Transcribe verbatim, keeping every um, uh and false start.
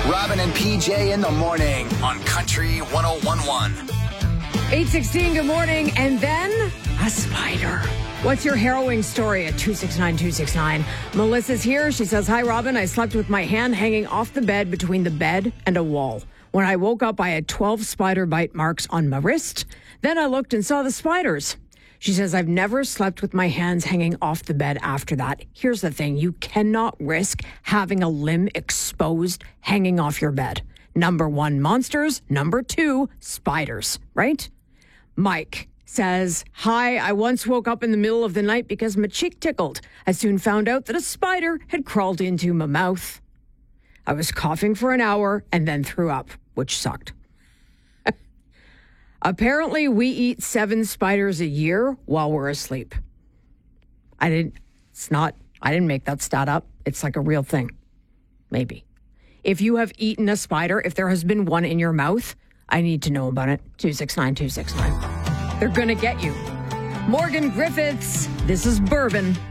Robin and P J in the morning on Country one oh one point one. eight sixteen, good morning. And then a spider. What's your harrowing story at two six nine two six nine? Melissa's here. She says, hi, Robin. I slept with my hand hanging off the bed between the bed and a wall. When I woke up, I had twelve spider bite marks on my wrist. Then I looked and saw the spiders. She says, I've never slept with my hands hanging off the bed after that. Here's the thing. You cannot risk having a limb exposed hanging off your bed. Number one, monsters. Number two, spiders, right? Mike says, hi, I once woke up in the middle of the night because my cheek tickled. I soon found out that a spider had crawled into my mouth. I was coughing for an hour and then threw up, which sucked. Apparently, we eat seven spiders a year while we're asleep. I didn't, it's not, I didn't make that stat up. It's like a real thing. Maybe. If you have eaten a spider, if there has been one in your mouth, I need to know about it. two six nine two six nine. They're going to get you. Morgan Griffiths, this is Bourbon.